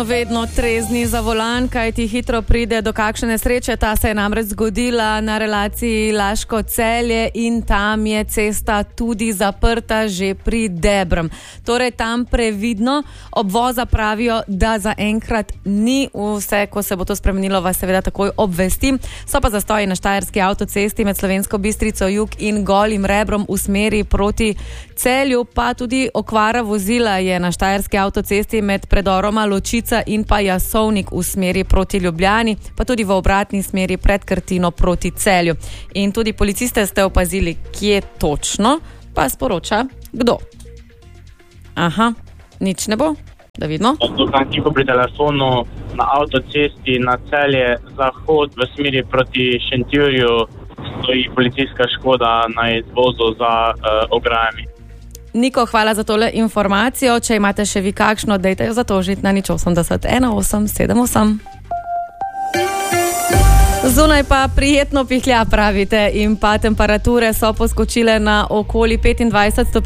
Vedno trezni za volan, kaj ti hitro pride do kakšne nesreče. Ta se je namreč zgodila na relaciji Laško-Celje in tam je cesta tudi zaprta že pri Debrem. Torej tam previdno. Obvoza pravijo, da zaenkrat ni vse, ko se bo to spremenilo, vas seveda takoj obvestim. So pa zastoji na štajerski avtocesti med Slovensko Bistrico jug in Golim Rebrom v smeri proti Celju, pa tudi okvara vozila je na štajerski avtocesti med predoroma Ločica in pa Jasovnik v smeri proti Ljubljani, pa tudi v obratni smeri pred Krtino proti Celju. In tudi policiste ste opazili, kje točno, pa sporoča kdo. Aha, nič ne bo, da vidimo. Tukaj tiho pri telefonu na avtocesti na Celje zahod v smeri proti Šentjurju stoji policijska škoda na izvozu za ograjami. Niko, hvala za tole informacijo. Če imate še vi kakšno, dejte jo zatožiti na 080 1878. Zunaj pa prijetno pihlja, pravite, in pa temperature so poskočile na okoli 25 stopinj.